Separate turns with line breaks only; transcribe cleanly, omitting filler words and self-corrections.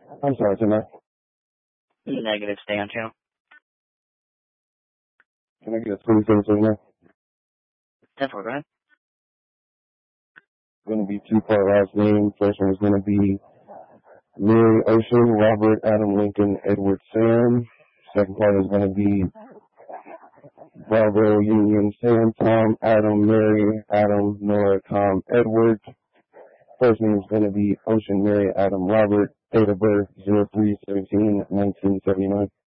I'm sorry, tonight.
Negative, stay on channel.
Can I get a 27 now?
10-4, go ahead.
Going to be two-part last name. First one is going to be Mary Ocean, Robert, Adam Lincoln, Edward Sam. Second part is going to be Bravo, Union, Sam, Tom, Adam, Mary, Adam, Noah, Tom, Edward. First name is going to be Ocean, Mary, Adam, Robert. Date of birth 03/17/1979.